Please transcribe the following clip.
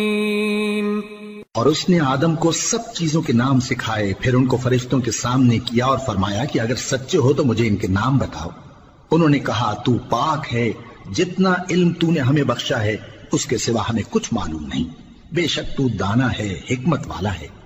और उसने आदम को सब चीजों के नाम सिखाए, फिर उनको फरिश्तों के सामने किया और फरमाया कि अगर सच्चे हो तो मुझे इनके नाम बताओ। उन्होंने कहा, तू पाक है, जितना इल्म तूने हमें बख्शा है उसके सिवा हमें कुछ मालूम नहीं। बेशक तू दाना है, हिकमत वाला है।